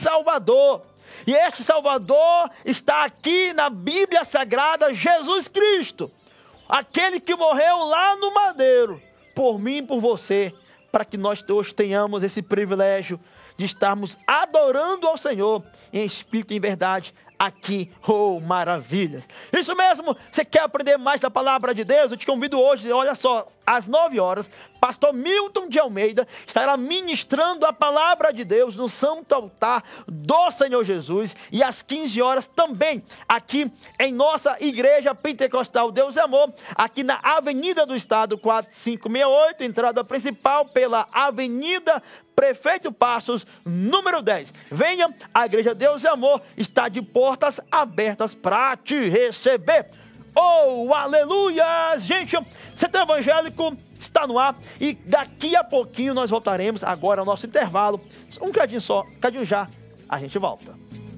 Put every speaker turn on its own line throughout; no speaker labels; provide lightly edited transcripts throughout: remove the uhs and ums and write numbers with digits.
Salvador. E este Salvador está aqui na Bíblia Sagrada, Jesus Cristo. Aquele que morreu lá no madeiro, por mim e por você, para que nós hoje tenhamos esse privilégio de estarmos adorando ao Senhor em espírito e em verdade aqui. Oh, maravilhas! Isso mesmo, você quer aprender mais da palavra de Deus? Eu te convido hoje, olha só, às 9 horas, pastor Milton de Almeida estará ministrando a palavra de Deus no Santo Altar do Senhor Jesus, e às 15 horas também, aqui em nossa igreja pentecostal Deus é Amor, aqui na Avenida do Estado 4568, entrada principal pela Avenida Prefeito Passos, número 10. Venha, a igreja Deus é Amor está de portas abertas para te receber. Oh, aleluia! Gente, Sertão Evangélico está no ar e daqui a pouquinho nós voltaremos agora ao nosso intervalo. Um cadinho só, cadinho já, a gente volta.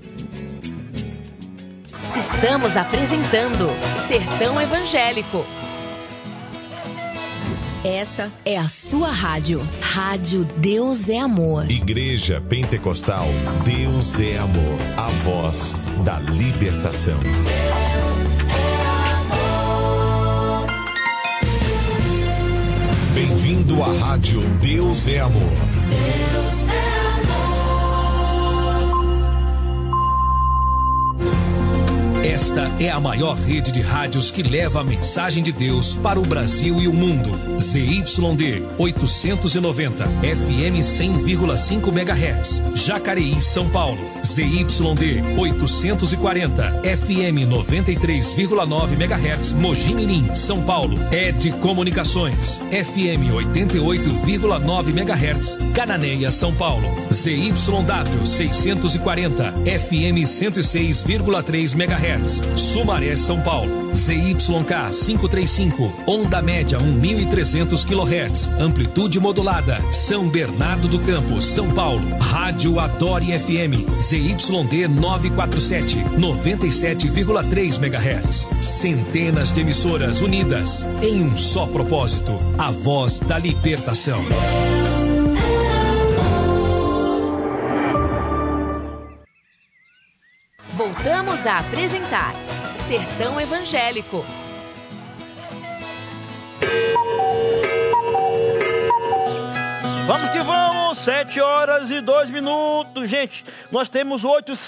Estamos apresentando Sertão Evangélico. Esta é a sua rádio. Rádio Deus é Amor.
Igreja Pentecostal Deus é Amor. A voz da libertação.
Deus é amor.
Bem-vindo à rádio Deus é Amor.
Deus é amor.
Esta é a maior rede de rádios que leva a mensagem de Deus para o Brasil e o mundo. ZYD 890, FM 100,5 MHz, Jacareí, São Paulo. ZYD 840, FM 93,9 MHz, Mogi Mirim, São Paulo. ED Comunicações, FM 88,9 MHz, Cananéia, São Paulo. ZYW 640, FM 106,3 MHz, Sumaré, São Paulo. ZYK 535, onda média 1.300 kHz, amplitude modulada, São Bernardo do Campo, São Paulo. Rádio Adore FM, ZYD 947, 97,3 MHz. Centenas de emissoras unidas em um só propósito, a voz da libertação.
Voltamos a apresentar Sertão Evangélico.
Vamos que vamos, 7 horas e 2 minutos, gente. Nós temos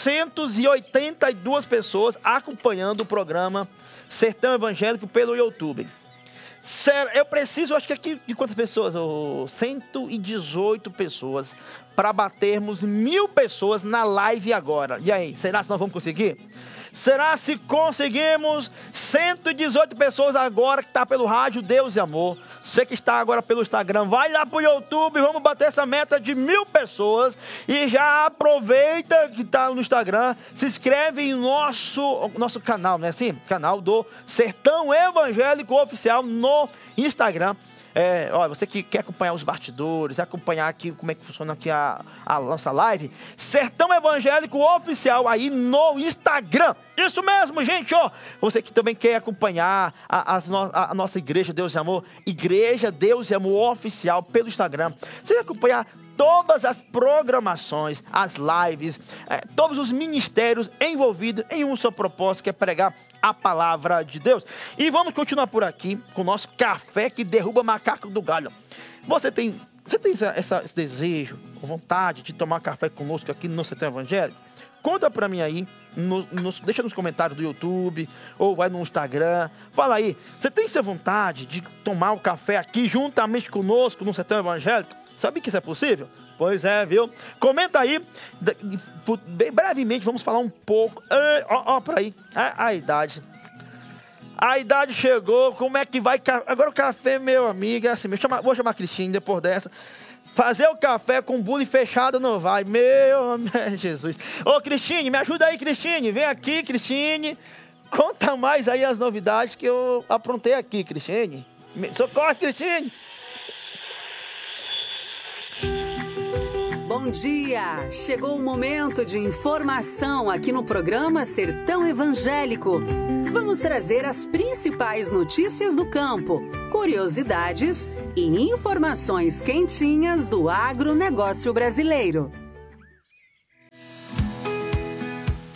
882 pessoas acompanhando o programa Sertão Evangélico pelo YouTube. Eu preciso, acho que aqui de quantas pessoas? 118 pessoas para batermos 1.000 pessoas na live agora. E aí, será que nós vamos conseguir? Será se conseguimos 118 pessoas agora que está pelo rádio Deus e Amor? Você que está agora pelo Instagram, vai lá pro YouTube, vamos bater essa meta de 1.000 pessoas. E já aproveita que está no Instagram, se inscreve em nosso canal, não é assim? Canal do Sertão Evangélico Oficial no Instagram. Olha, você que quer acompanhar os bastidores, acompanhar aqui como é que funciona aqui a nossa live, Sertão Evangélico Oficial aí no Instagram. Isso mesmo, gente, ó. Você que também quer acompanhar a nossa Igreja Deus e Amor, Igreja Deus e Amor Oficial pelo Instagram. Você vai acompanhar todas as programações, as lives, todos os ministérios envolvidos em um só propósito, que é pregar a palavra de Deus. E vamos continuar por aqui com o nosso café que derruba macaco do galho. Você tem esse desejo, vontade de tomar café conosco aqui no Sertão Evangélico? Conta pra mim aí, deixa nos comentários do YouTube, ou vai no Instagram, fala aí, você tem essa vontade de tomar o café aqui juntamente conosco no Sertão Evangélico? Sabe que isso é possível? Pois é, viu? Comenta aí, bem brevemente, vamos falar um pouco, pra aí, a idade. A idade chegou, como é que vai, agora o café, meu amigo, é assim, vou chamar a Cristine depois dessa. Fazer o café com bule fechado não vai, meu Jesus. Ô Cristine, me ajuda aí, Cristine, vem aqui, Cristine. Conta mais aí as novidades que eu aprontei aqui, Cristine. Socorre, Cristine.
Bom dia! Chegou o momento de informação aqui no programa Sertão Evangélico. Vamos trazer as principais notícias do campo, curiosidades e informações quentinhas do agronegócio brasileiro.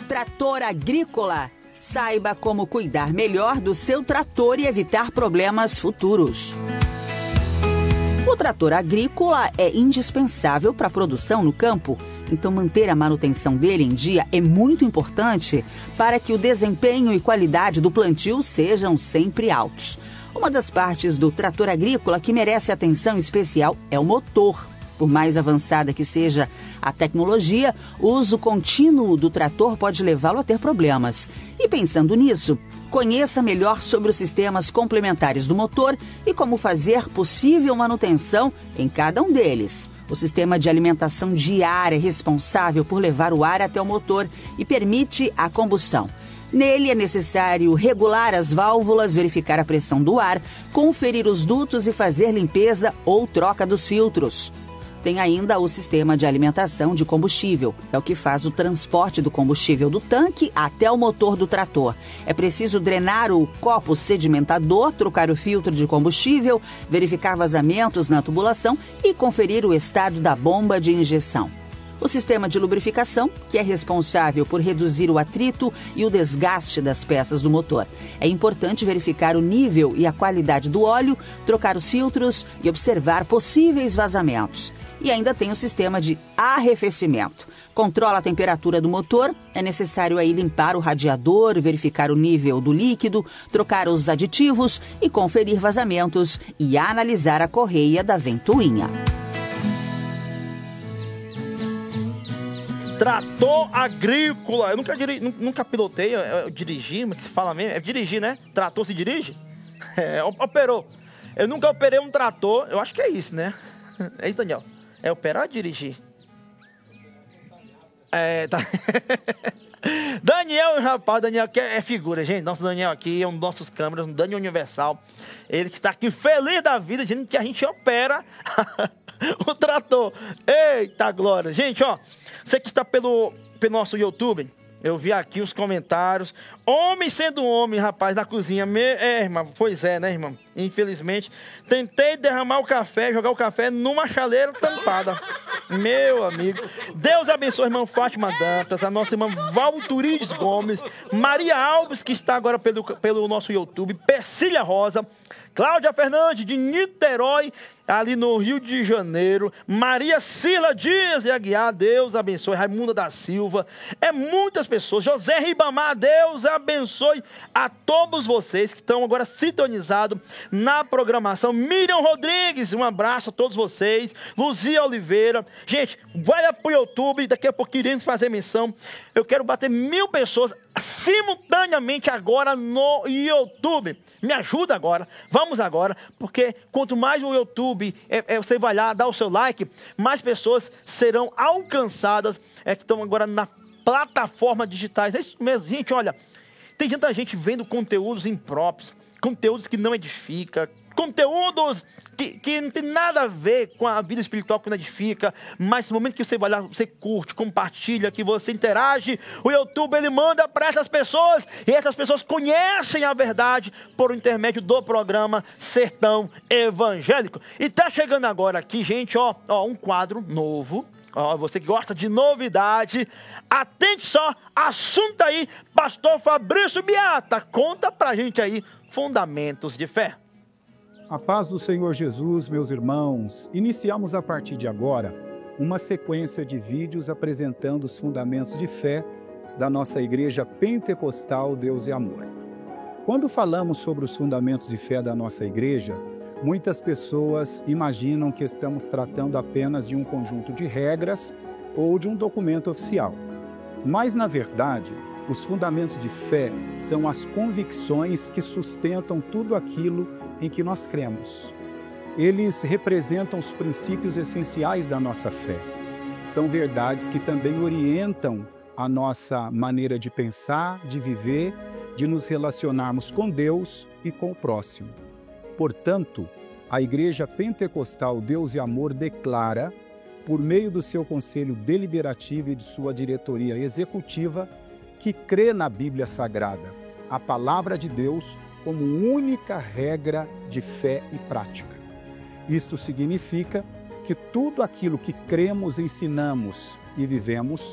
Trator agrícola. Saiba como cuidar melhor do seu trator e evitar problemas futuros. O trator agrícola é indispensável para a produção no campo, então manter a manutenção dele em dia é muito importante para que o desempenho e qualidade do plantio sejam sempre altos. Uma das partes do trator agrícola que merece atenção especial é o motor. Por mais avançada que seja a tecnologia, o uso contínuo do trator pode levá-lo a ter problemas. E pensando nisso, conheça melhor sobre os sistemas complementares do motor e como fazer possível manutenção em cada um deles. O sistema de alimentação de ar é responsável por levar o ar até o motor e permite a combustão. Nele é necessário regular as válvulas, verificar a pressão do ar, conferir os dutos e fazer limpeza ou troca dos filtros. Tem ainda o sistema de alimentação de combustível. É o que faz o transporte do combustível do tanque até o motor do trator. É preciso drenar o copo sedimentador, trocar o filtro de combustível, verificar vazamentos na tubulação e conferir o estado da bomba de injeção. O sistema de lubrificação, que é responsável por reduzir o atrito e o desgaste das peças do motor. É importante verificar o nível e a qualidade do óleo, trocar os filtros e observar possíveis vazamentos. E ainda tem o sistema de arrefecimento. Controla a temperatura do motor, é necessário aí limpar o radiador, verificar o nível do líquido, trocar os aditivos e conferir vazamentos e analisar a correia da ventoinha.
Trator agrícola. Eu nunca pilotei, eu dirigi, mas que se fala mesmo, é dirigir, né? Trator se dirige? Operou. Eu nunca operei um trator, eu acho que é isso, né? É isso, Daniel? É operar ou dirigir? Tá. Daniel, rapaz, Daniel que é figura, gente. Nosso Daniel aqui é um dos nossos câmeras, um Daniel Universal. Ele que está aqui feliz da vida, dizendo que a gente opera o trator. Eita glória. Gente, ó, você que está pelo nosso YouTube, eu vi aqui os comentários. Homem sendo homem, rapaz, na cozinha. Irmã, pois é, né, irmão? Infelizmente, tentei derramar o café, jogar o café numa chaleira tampada. Meu amigo. Deus abençoe a irmã Fátima Dantas, a nossa irmã Valturides Gomes, Maria Alves, que está agora pelo nosso YouTube, Persília Rosa, Cláudia Fernandes, de Niterói, ali no Rio de Janeiro, Maria Cila Dias e Aguiar, Deus abençoe, Raimunda da Silva, muitas pessoas, José Ribamar, Deus abençoe a todos vocês que estão agora sintonizados na programação, Miriam Rodrigues, um abraço a todos vocês, Luzia Oliveira, gente, vai para o YouTube, daqui a pouco iremos fazer menção, eu quero bater 1000 pessoas simultaneamente agora no YouTube, me ajuda agora, vamos agora, porque quanto mais o YouTube, você vai lá, dá o seu like, mais pessoas serão alcançadas, que estão agora na plataforma digitais, é isso mesmo, gente, olha, tem tanta gente vendo conteúdos impróprios, conteúdos que não edificam, conteúdos que não tem nada a ver com a vida espiritual que não edifica, mas no momento que você vai lá, você curte, compartilha, que você interage, o YouTube ele manda para essas pessoas, e essas pessoas conhecem a verdade por intermédio do programa Sertão Evangélico. E tá chegando agora aqui, gente, ó, um quadro novo. Ó, você que gosta de novidade, atente só, assunto aí, pastor Fabrício Biata, conta pra gente aí, fundamentos de fé.
A paz do Senhor Jesus, meus irmãos, iniciamos a partir de agora uma sequência de vídeos apresentando os fundamentos de fé da nossa Igreja Pentecostal Deus é Amor. Quando falamos sobre os fundamentos de fé da nossa igreja, muitas pessoas imaginam que estamos tratando apenas de um conjunto de regras ou de um documento oficial. Mas, na verdade, os fundamentos de fé são as convicções que sustentam tudo aquilo em que nós cremos. Eles representam os princípios essenciais da nossa fé. São verdades que também orientam a nossa maneira de pensar, de viver, de nos relacionarmos com Deus e com o próximo. Portanto, a Igreja Pentecostal Deus e Amor declara, por meio do seu Conselho Deliberativo e de sua diretoria executiva, que crê na Bíblia Sagrada, a Palavra de Deus, como única regra de fé e prática. Isto significa que tudo aquilo que cremos, ensinamos e vivemos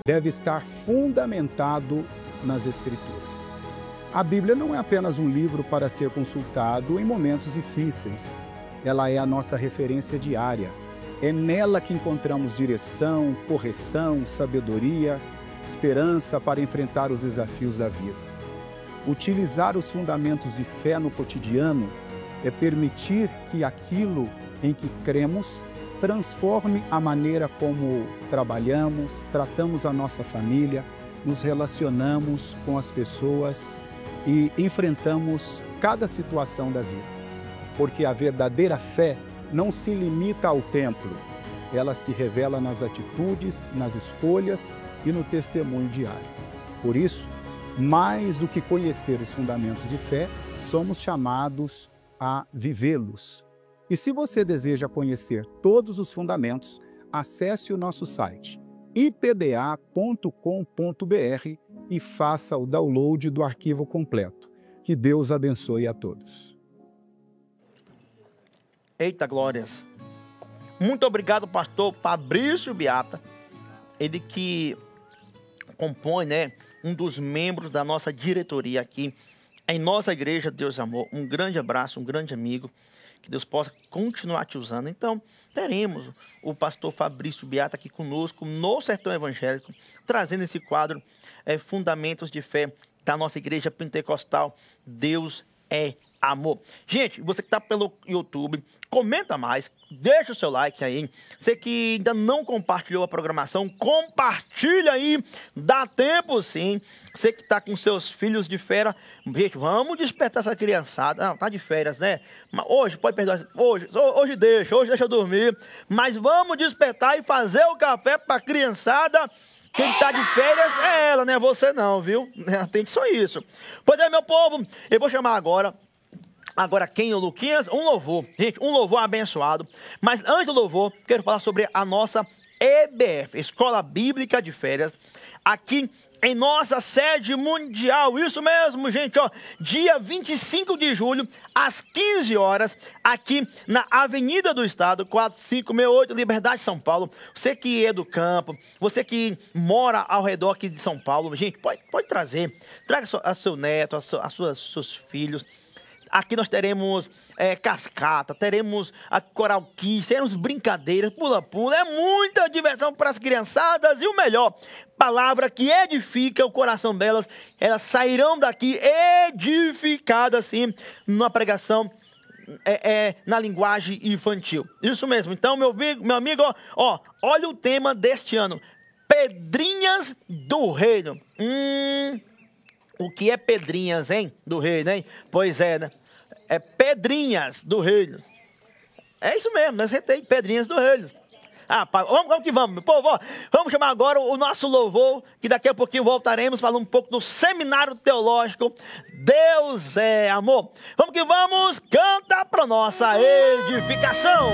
deve estar fundamentado nas Escrituras. A Bíblia não é apenas um livro para ser consultado em momentos difíceis. Ela é a nossa referência diária. É nela que encontramos direção, correção, sabedoria, esperança para enfrentar os desafios da vida. Utilizar os fundamentos de fé no cotidiano é permitir que aquilo em que cremos transforme a maneira como trabalhamos, tratamos a nossa família, nos relacionamos com as pessoas e enfrentamos cada situação da vida. Porque a verdadeira fé não se limita ao templo, ela se revela nas atitudes, nas escolhas e no testemunho diário. Por isso, mais do que conhecer os fundamentos de fé, somos chamados a vivê-los. E se você deseja conhecer todos os fundamentos, acesse o nosso site ipda.com.br e faça o download do arquivo completo. Que Deus abençoe a todos.
Eita glórias! Muito obrigado, pastor Fabrício Beata, ele que compõe, um dos membros da nossa diretoria aqui em nossa igreja Deus Amor. Um grande abraço, um grande amigo, que Deus possa continuar te usando. Então, teremos o pastor Fabrício Beata aqui conosco no Sertão Evangélico, trazendo esse quadro, Fundamentos de Fé da nossa igreja pentecostal. Deus é amor. Gente, você que está pelo YouTube, comenta mais, deixa o seu like aí. Você que ainda não compartilhou a programação, compartilha aí, dá tempo sim. Você que está com seus filhos de férias, gente, vamos despertar essa criançada. Não, tá de férias, né? Mas hoje, pode perdoar, hoje deixa eu dormir. Mas vamos despertar e fazer o café para a criançada. Quem está de férias é ela, não é você não, viu? Atente só isso. Pois é, meu povo, eu vou chamar agora quem, o Luquinhas? Um louvor. Gente, um louvor abençoado. Mas antes do louvor, quero falar sobre a nossa EBF, Escola Bíblica de Férias, aqui em nossa sede mundial. Isso mesmo, gente, ó. Dia 25 de julho, às 15 horas, aqui na Avenida do Estado, 4568, Liberdade, São Paulo. Você que é do campo, você que mora ao redor aqui de São Paulo, gente, pode trazer. Traga a seu neto, seus filhos. Aqui nós teremos cascata, teremos a coral kids, teremos brincadeiras, pula-pula, é muita diversão para as criançadas e o melhor, palavra que edifica o coração delas, elas sairão daqui edificadas assim, numa pregação na linguagem infantil. Isso mesmo, então meu amigo, ó, olha o tema deste ano, Pedrinhas do Reino. O que é pedrinhas, hein? Do reino, hein? Pois é, né? É pedrinhas do reino. É isso mesmo, nós tem pedrinhas do reino. Vamos que vamos, meu povo. Ó, vamos chamar agora o nosso louvor, que daqui a pouquinho voltaremos falando um pouco do seminário teológico. Deus é amor. Vamos que vamos, canta para nossa edificação.